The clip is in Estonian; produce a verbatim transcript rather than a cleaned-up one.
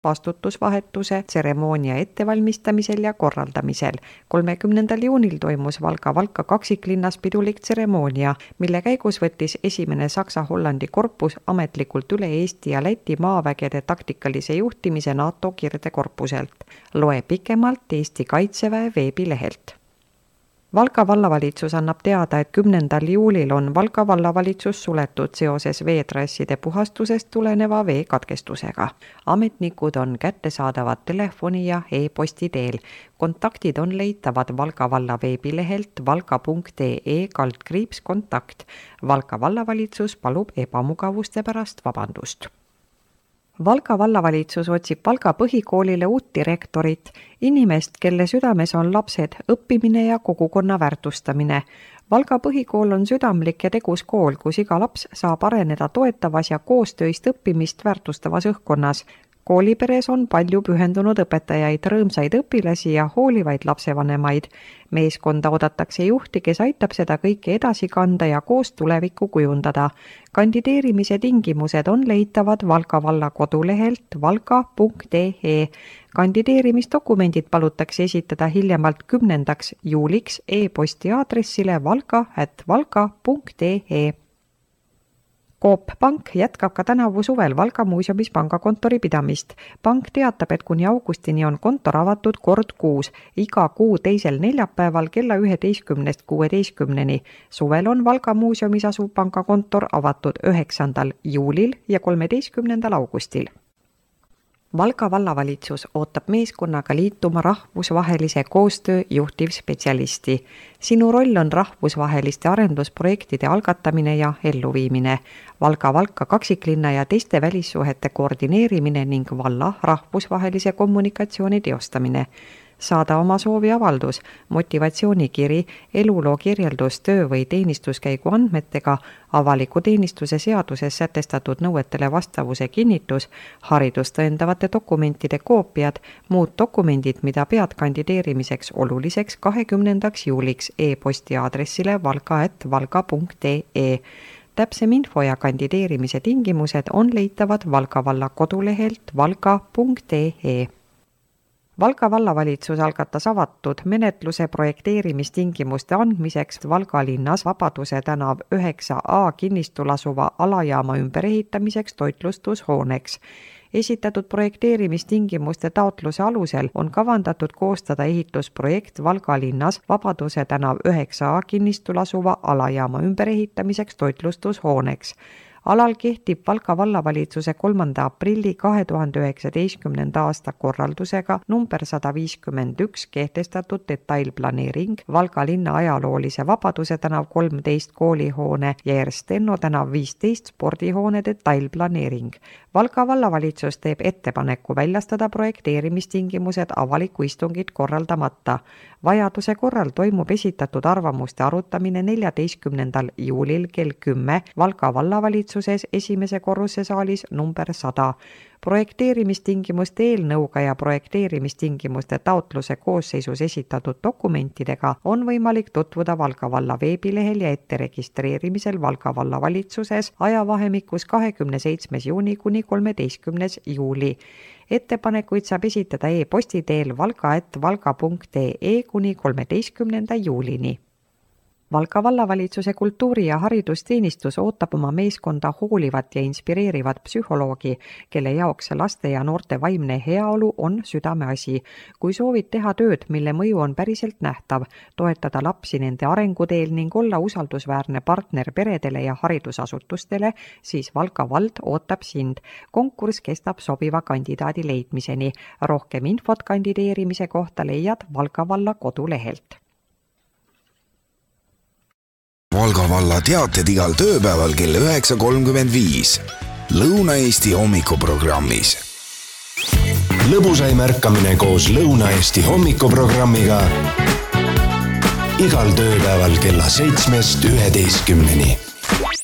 vastutusvahetuse tseremoonia ettevalmistamisel ja korraldamisel. kolmekümnendal juunil toimus Valga Valka kaksiklinnas pidulik tseremoonia, mille käigus võttis esimene Saksa-Hollandi korpus ametlikult üle Eesti ja Läti maavägede taktikalise juhtimise NATO kirdekorpuselt. Loe pikemalt Eesti Kaitseväe veebilehelt. Valga vallavalitsus annab teada, et kümnendal juulil on Valga vallavalitsus suletud seoses veetrasside puhastusest tuleneva veekatkestusega. Ametnikud on kättesaadavad telefoni ja e-posti teel. Kontaktid on leitavad Valga valla veebilehelt valga punkt ee kaldkriips kontakt. Valga vallavalitsus palub ebamugavuste pärast vabandust. Valga vallavalitsus otsib Valga põhikoolile uut direktorit, inimest, kelle südames on lapsed, õppimine ja kogukonna väärtustamine. Valga põhikool on südamlik ja tegus kool, kus iga laps saab areneda toetavas ja koostööst õppimist väärtustavas õhkkonnas. Kooliperes on palju pühendunud õpetajaid, rõõmsaid õpilasi ja hoolivaid lapsevanemaid. Meeskonda oodatakse juhti, kes aitab seda kõike edasi kanda ja koos tulevikku kujundada. Kandideerimise tingimused on leitavad Valga valla kodulehelt valga punkt ee. Kandideerimisdokumendid palutakse esitada hiljemalt kümnendaks juuliks e-posti aadressile valga at valga punkt ee. Coop Pank jätkab ka tänavu suvel Valga muuseumis pangakontori pidamist. Pank teatab, et kuni augustini on kontor avatud kord kuus, iga kuu teisel neljapäeval kella üheteistkümnest kuueteistkümneni. Suvel on Valga muuseumis asuv pangakontor avatud üheksandal juulil ja kolmeteistkümnendal augustil. Valga vallavalitsus ootab meeskonnaga liituma rahvusvahelise koostöö juhtivspetsialisti. Sinu roll on rahvusvaheliste arendusprojektide algatamine ja elluviimine, Valga Valka kaksiklinna ja teiste välissuhete koordineerimine ning valla rahvusvahelise kommunikatsiooni teostamine. Saada oma sooviavaldus, motivatsioonikiri, eluloo kirjeldus töö- või teenistuskäigu andmetega, avaliku teenistuse seaduses sätestatud nõuetele vastavuse kinnitus, haridust tõendavate dokumentide koopiad, muud dokumendid, mida pead kandideerimiseks oluliseks kahekümnendaks juuliks e-posti aadressile valga at valga punkt ee. Täpsem info ja kandideerimise tingimused on leitavad Valga valla kodulehelt valga punkt ee. Valga vallavalitsus algatas avatud menetluse projekteerimistingimuste andmiseks Valga linnas Vabaduse tänav üheksa A kinnistul asuva alajaama ümberehitamiseks toitlustushooneks. Esitatud projekteerimistingimuste taotluse alusel on kavandatud koostada ehitusprojekt Valga linnas Vabaduse tänav üheksa A kinnistul asuva alajaama ümberehitamiseks toitlustushooneks. Alal kehtib Valga vallavalitsuse kolmanda aprilli kahe tuhande üheksateistkümnenda aasta korraldusega number sada viiskümmend üks kehtestatud detailplaneering Valga linna ajaloolise Vabaduse tänav kolmteist koolihoone ja Erstenno tänav viisteist spordihoone detailplaneering. Valga vallavalitsus teeb ettepaneku väljastada projekteerimistingimused avaliku istungit korraldamata. Vajaduse korral toimub esitatud arvamuste arutamine neljateistkümnendal juulil kell kümme Valga vallavalitsuses esimese korruse saalis number sada. Projekteerimistingimuste eelnõuga ja projekteerimistingimuste taotluse koosseisus esitatud dokumentidega on võimalik tutvuda Valga valla veebilehel ja etteregistreerimisel Valga vallavalitsuses ajavahemikus kahekümne seitsmes juuni kuni kolmeteistkümnes juuli. Ettepanekuid saab esitada e-posti teel valga at valga punkt ee kuni kolmeteistkümnenda juulini. Valga vallavalitsuse kultuuri- ja haridusteenistus ootab oma meeskonda hoolivat ja inspireerivat psühholoogi, kelle jaoks laste ja noorte vaimne heaolu on südameasi. Kui soovid teha tööd, mille mõju on päriselt nähtav, toetada lapsi nende arenguteel ning olla usaldusväärne partner peredele ja haridusasutustele, siis Valga vald ootab sind. Konkurss kestab sobiva kandidaadi leidmiseni. Rohkem infot kandideerimise kohta leiad Valga valla kodulehelt. Valga valla teated igal tööpäeval kell üheksa kolmkümmend viis. Lõuna-Eesti hommikuprogrammis. Lõbusaim ärkamine koos Lõuna-Eesti hommikuprogrammiga igal tööpäeval kella seitsmest üheteistkümneni.